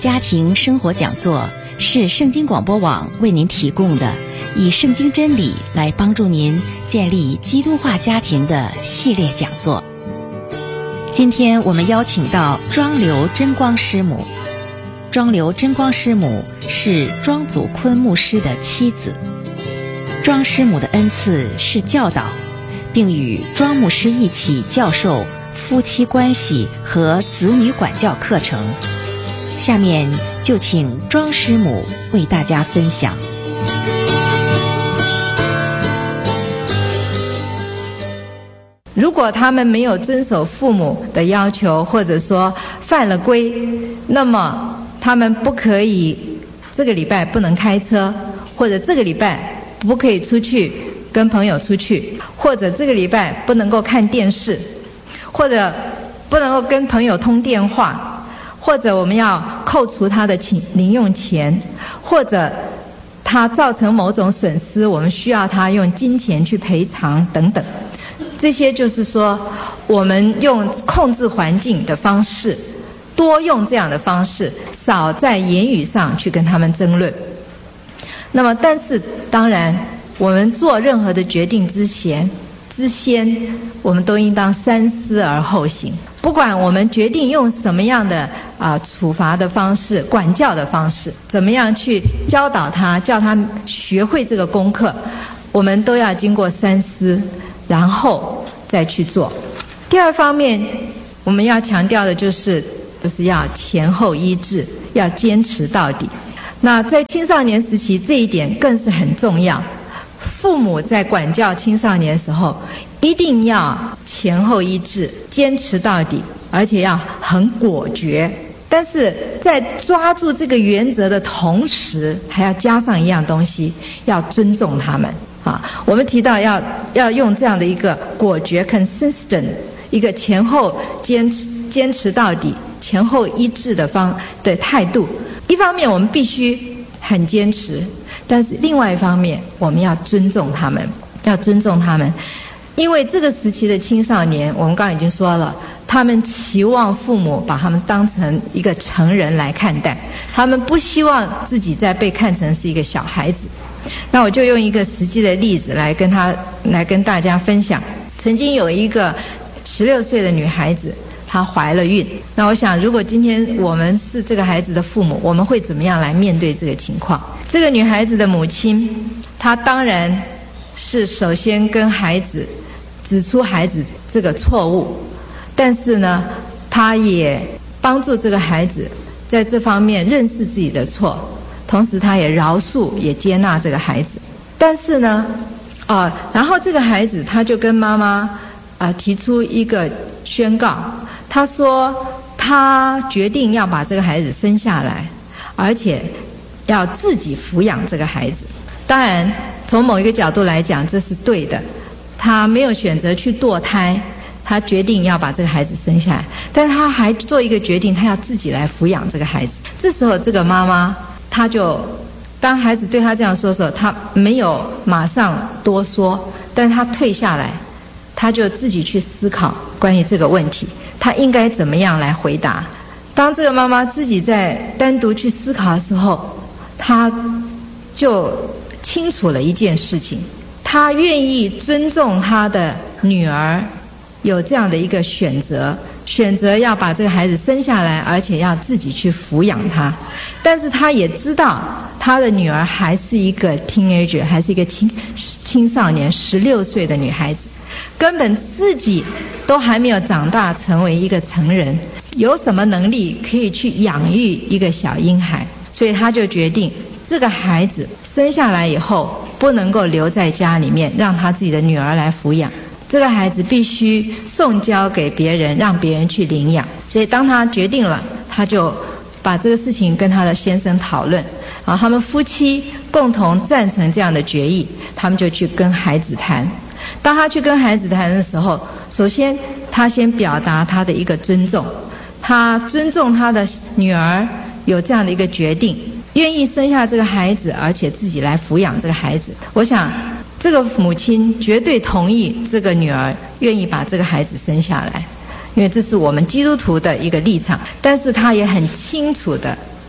家庭生活讲座是圣经广播网为您提供的以圣经真理来帮助您建立基督化家庭的系列讲座。今天我们邀请到庄刘真光师母。庄刘真光师母是庄祖坤牧师的妻子。庄师母的恩赐是教导，并与庄牧师一起教授夫妻关系和子女管教课程。下面就请庄师母为大家分享。 如果他们没有遵守父母的要求，或者说犯了规，那么他们不可以这个礼拜不能开车，或者这个礼拜不可以出去跟朋友出去，或者这个礼拜不能够看电视，或者不能够跟朋友通电话，或者我们要扣除他的零用钱，或者他造成某种损失，我们需要他用金钱去赔偿等等。这些就是说我们用控制环境的方式，多用这样的方式，少在言语上去跟他们争论。那么但是当然我们做任何的决定之先我们都应当三思而后行。不管我们决定用什么样的处罚的方式、管教的方式，怎么样去教导他，叫他学会这个功课，我们都要经过三思，然后再去做。第二方面我们要强调的就是要前后一致，要坚持到底。那在青少年时期这一点更是很重要，父母在管教青少年的时候一定要前后一致，坚持到底，而且要很果决。但是在抓住这个原则的同时，还要加上一样东西，要尊重他们。我们提到要用这样的一个果决 consistent， 一个前后坚持到底、前后一致的态度。一方面我们必须很坚持，但是另外一方面我们要尊重他们，因为这个时期的青少年，我们刚刚已经说了，他们期望父母把他们当成一个成人来看待，他们不希望自己再被看成是一个小孩子。那我就用一个实际的例子来跟大家分享。曾经有一个16岁的女孩子，她怀了孕。那我想如果今天我们是这个孩子的父母，我们会怎么样来面对这个情况？这个女孩子的母亲，她当然是首先跟孩子指出孩子这个错误，但是呢她也帮助这个孩子在这方面认识自己的错，同时她也饶恕也接纳这个孩子。但是呢然后这个孩子他就跟妈妈提出一个宣告，他说他决定要把这个孩子生下来，而且要自己抚养这个孩子。当然从某一个角度来讲这是对的，他没有选择去堕胎，他决定要把这个孩子生下来，但是他还做一个决定，他要自己来抚养这个孩子。这时候这个妈妈她就当孩子对他这样说的时候，他没有马上多说，但是他退下来，他就自己去思考关于这个问题，他应该怎么样来回答。当这个妈妈自己在单独去思考的时候，他就清楚了一件事情，他愿意尊重他的女儿有这样的一个选择要把这个孩子生下来，而且要自己去抚养他。但是他也知道他的女儿还是一个 teenager， 还是一个青少年，16岁的女孩子，根本自己都还没有长大成为一个成人，有什么能力可以去养育一个小婴孩。所以他就决定这个孩子生下来以后不能够留在家里面让他自己的女儿来抚养，这个孩子必须送交给别人，让别人去领养。所以当他决定了，他就把这个事情跟他的先生讨论，然后他们夫妻共同赞成这样的决议，他们就去跟孩子谈。当他去跟孩子谈的时候，首先他先表达他的一个尊重，他尊重他的女儿有这样的一个决定，愿意生下这个孩子，而且自己来抚养这个孩子。我想这个母亲绝对同意这个女儿愿意把这个孩子生下来，因为这是我们基督徒的一个立场。但是她也很清楚地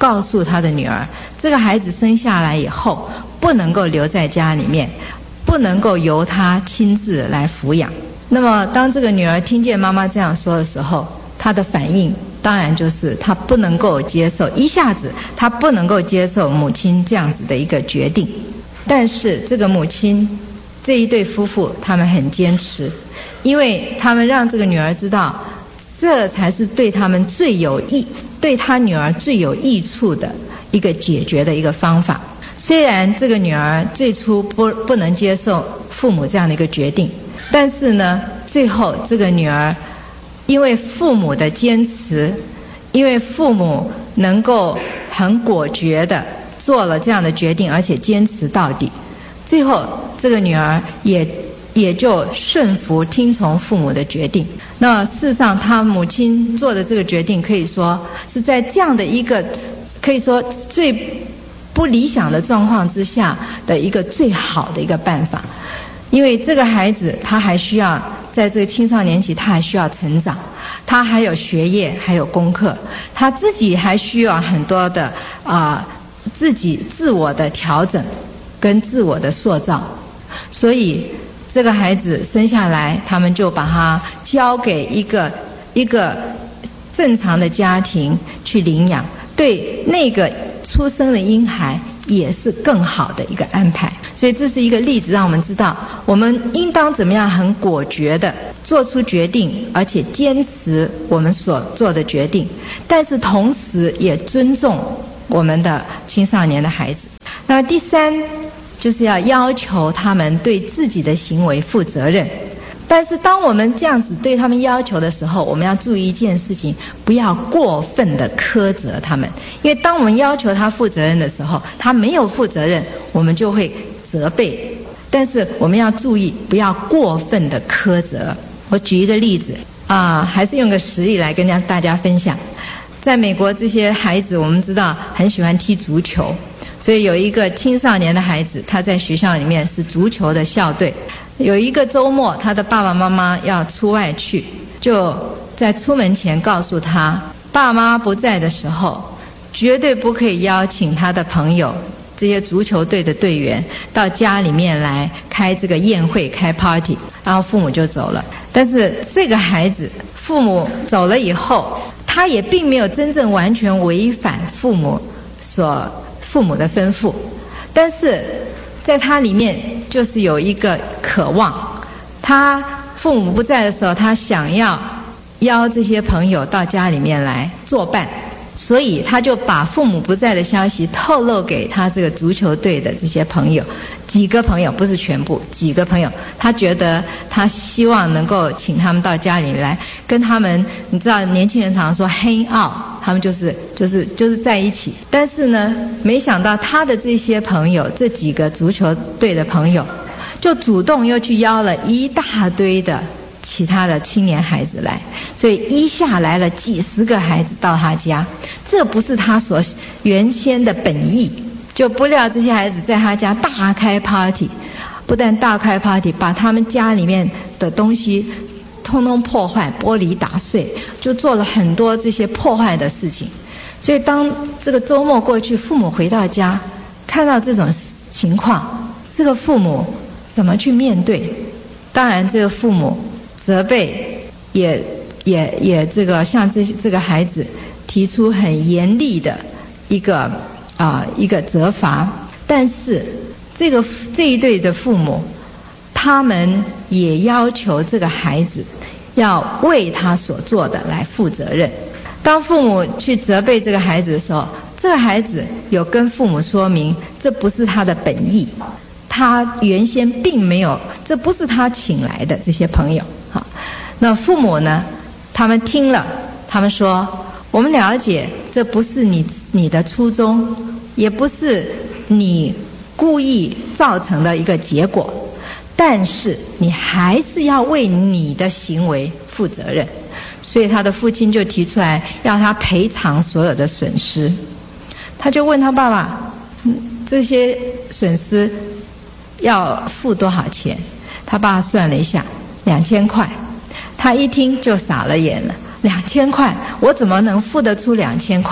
告诉他的女儿，这个孩子生下来以后不能够留在家里面，不能够由他亲自来抚养。那么当这个女儿听见妈妈这样说的时候，她的反应当然就是她不能够接受，一下子她不能够接受母亲这样子的一个决定。但是这个母亲这一对夫妇他们很坚持，因为他们让这个女儿知道，这才是对他们最有益，对他女儿最有益处的一个解决的一个方法。虽然这个女儿最初不能接受父母这样的一个决定，但是呢，最后这个女儿因为父母的坚持，因为父母能够很果决的做了这样的决定，而且坚持到底，最后这个女儿也就顺服听从父母的决定。那事实上她母亲做的这个决定可以说是在这样的一个可以说最不理想的状况之下的一个最好的一个办法。因为这个孩子他还需要在这个青少年期，他还需要成长，他还有学业，还有功课，他自己还需要很多的自己自我的调整跟自我的塑造。所以这个孩子生下来，他们就把他交给一个正常的家庭去领养，对那个出生的婴孩也是更好的一个安排。所以这是一个例子，让我们知道我们应当怎么样很果决地做出决定，而且坚持我们所做的决定，但是同时也尊重我们的青少年的孩子。那么第三，就是要求他们对自己的行为负责任。但是当我们这样子对他们要求的时候，我们要注意一件事情，不要过分的苛责他们。因为当我们要求他负责任的时候，他没有负责任，我们就会责备。但是我们要注意，不要过分的苛责。我举一个例子还是用个实例来跟大家分享。在美国，这些孩子我们知道很喜欢踢足球，所以有一个青少年的孩子，他在学校里面是足球的校队。有一个周末，他的爸爸妈妈要出外去，就在出门前告诉他，爸爸妈妈不在的时候，绝对不可以邀请他的朋友，这些足球队的队员到家里面来开这个宴会，开 party。然后父母就走了。但是这个孩子，父母走了以后，他也并没有真正完全违反父母的吩咐，但是在他里面就是有一个渴望，他父母不在的时候，他想要邀这些朋友到家里面来作伴，所以他就把父母不在的消息透露给他这个足球队的这些朋友，几个朋友，不是全部，几个朋友。他觉得他希望能够请他们到家里来，跟他们，你知道年轻人常说 hang out， 他们就是在一起。但是呢，没想到他的这些朋友，这几个足球队的朋友，就主动又去邀了一大堆的其他的青年孩子来，所以一下来了几十个孩子到他家。这不是他所原先的本意，就不料这些孩子在他家大开 party， 不但大开 party， 把他们家里面的东西通通破坏，玻璃打碎，就做了很多这些破坏的事情。所以当这个周末过去，父母回到家看到这种情况，这个父母怎么去面对？当然这个父母责备，也这个向这个孩子提出很严厉的一个责罚。但是这一对的父母，他们也要求这个孩子要为他所做的来负责任。当父母去责备这个孩子的时候，这个孩子有跟父母说明，这不是他的本意，他原先并没有，这不是他请来的这些朋友。好，那父母呢，他们听了，他们说，我们了解这不是你的初衷，也不是你故意造成的一个结果，但是你还是要为你的行为负责任。所以他的父亲就提出来要他赔偿所有的损失。他就问他爸爸，这些损失要付多少钱？他爸算了一下，2000块。他一听就傻了眼了，2000块，我怎么能付得出2000块？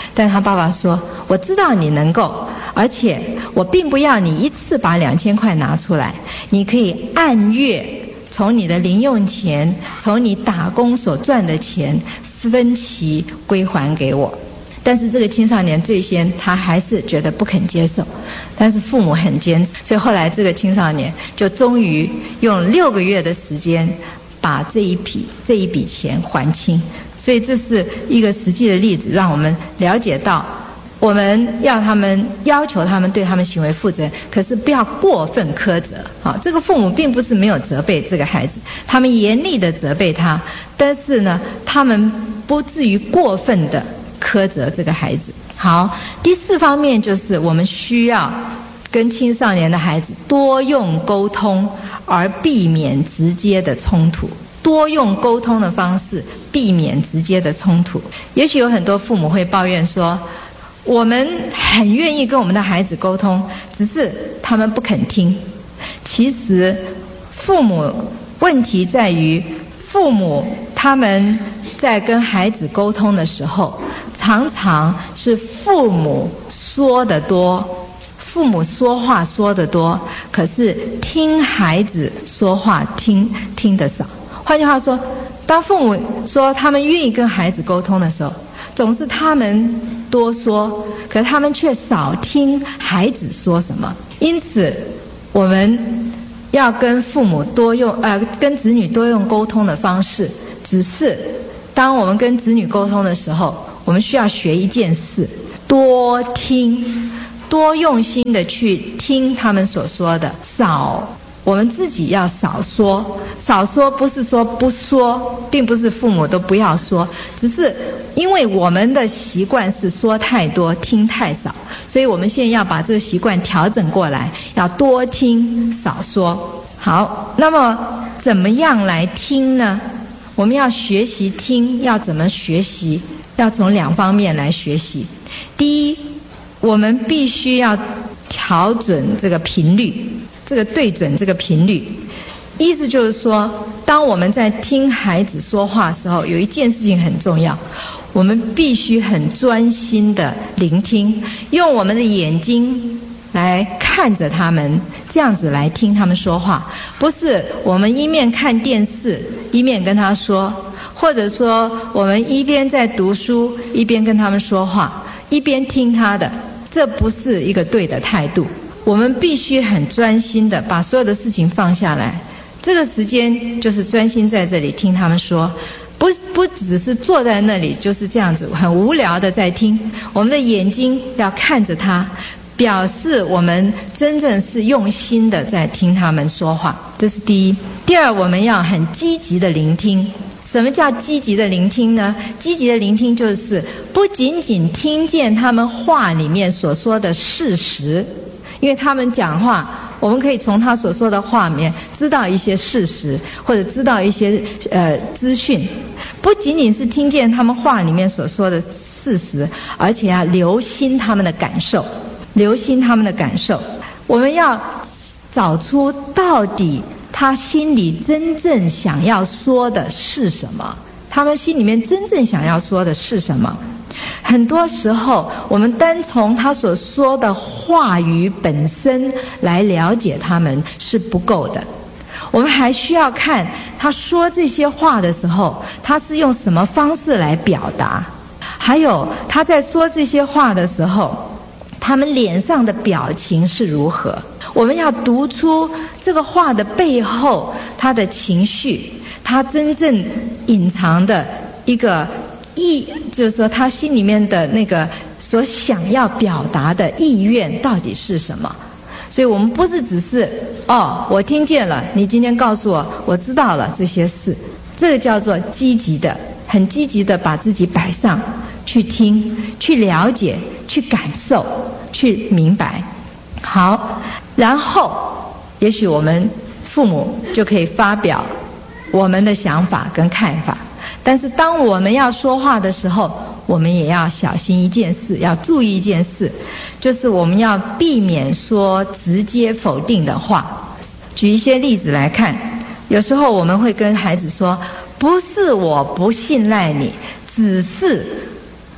但他爸爸说：“我知道你能够，而且我并不要你一次把2000块拿出来，你可以按月从你的零用钱，从你打工所赚的钱分期归还给我。”但是这个青少年最先他还是觉得不肯接受，但是父母很坚持，所以后来这个青少年就终于用6个月的时间把这一笔钱还清。所以这是一个实际的例子，让我们了解到我们要求他们对他们行为负责任，可是不要过分苛责。好，这个父母并不是没有责备这个孩子，他们严厉的责备他，但是呢，他们不至于过分的苛责这个孩子。好，第4方面就是我们需要跟青少年的孩子多用沟通，而避免直接的冲突。多用沟通的方式，避免直接的冲突。也许有很多父母会抱怨说，我们很愿意跟我们的孩子沟通，只是他们不肯听。其实问题在于父母他们在跟孩子沟通的时候，常常是父母说得多，父母说话说得多，可是听孩子说话听得少。换句话说，当父母说他们愿意跟孩子沟通的时候，总是他们多说，可是他们却少听孩子说什么。因此我们要跟跟子女多用沟通的方式，只是当我们跟子女沟通的时候，我们需要学一件事，多听，多用心的去听他们所说的，我们自己要少说。少说不是说不说，并不是父母都不要说，只是因为我们的习惯是说太多听太少，所以我们现在要把这个习惯调整过来，要多听少说。好，那么怎么样来听呢？我们要学习听，要怎么学习？要从2方面来学习。第一，我们必须要调准这个频率，对准这个频率。意思就是说，当我们在听孩子说话的时候，有一件事情很重要，我们必须很专心的聆听，用我们的眼睛来看着他们，这样子来听他们说话。不是我们一面看电视一面跟他说，或者说我们一边在读书一边跟他们说话，一边听他的，这不是一个对的态度。我们必须很专心的把所有的事情放下来，这个时间就是专心在这里听他们说，不只是坐在那里就是这样子很无聊的在听，我们的眼睛要看着他，表示我们真正是用心的在听他们说话，这是第一。第二，我们要很积极的聆听。什么叫积极的聆听呢？积极的聆听就是不仅仅听见他们话里面所说的事实，因为他们讲话，我们可以从他所说的话里面知道一些事实，或者知道一些资讯。不仅仅是听见他们话里面所说的事实，而且要留心他们的感受，留心他们的感受。我们要找出到底他心里真正想要说的是什么，他们心里面真正想要说的是什么。很多时候我们单从他所说的话语本身来了解他们是不够的，我们还需要看他说这些话的时候，他是用什么方式来表达，还有他在说这些话的时候，他们脸上的表情是如何。我们要读出这个话的背后他的情绪，他真正隐藏的一个就是说他心里面的那个所想要表达的意愿到底是什么。所以我们不是只是我听见了，你今天告诉我，我知道了这些事，这个叫做积极的，很积极的把自己摆上去听，去了解，去感受，去明白。好，然后也许我们父母就可以发表我们的想法跟看法，但是当我们要说话的时候，我们也要小心一件事，要注意一件事，就是我们要避免说直接否定的话。举一些例子来看，有时候我们会跟孩子说，不是我不信赖你，只是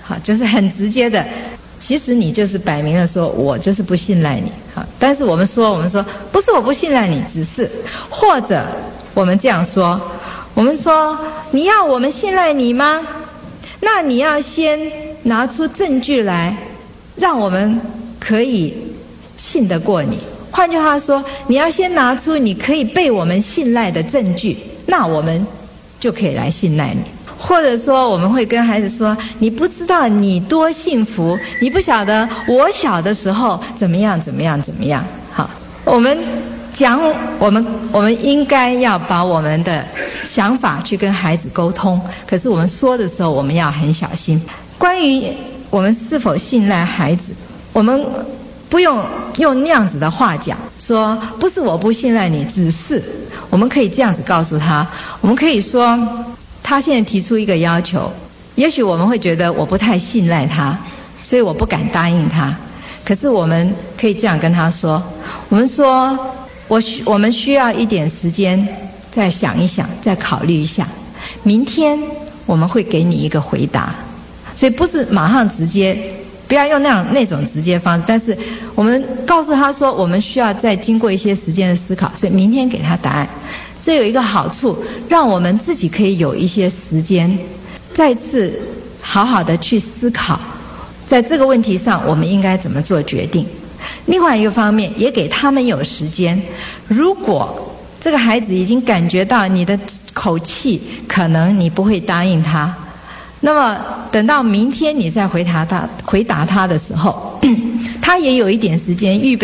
好，就是很直接的，其实你就是摆明了说我就是不信赖你。好，但是我们说不是我不信赖你，只是，或者我们这样说，我们说你要我们信赖你吗？那你要先拿出证据来，让我们可以信得过你。换句话说，你要先拿出你可以被我们信赖的证据，那我们就可以来信赖你。或者说我们会跟孩子说，你不知道你多幸福，你不晓得我小的时候怎么样。好，我们讲我们应该要把我们的想法去跟孩子沟通，可是我们说的时候我们要很小心。关于我们是否信赖孩子，我们不用那样子的话讲，说不是我不信赖你，只是我们可以这样子告诉他，我们可以说他现在提出一个要求，也许我们会觉得我不太信赖他，所以我不敢答应他。可是我们可以这样跟他说，我们说我们需要一点时间再想一想，再考虑一下，明天我们会给你一个回答。所以不是马上直接，不要用那种直接方式，但是我们告诉他说我们需要再经过一些时间的思考，所以明天给他答案。这有一个好处，让我们自己可以有一些时间再次好好的去思考，在这个问题上我们应该怎么做决定。另外一个方面也给他们有时间，如果这个孩子已经感觉到你的口气可能你不会答应他，那么等到明天你再回答他的时候，他也有一点时间预备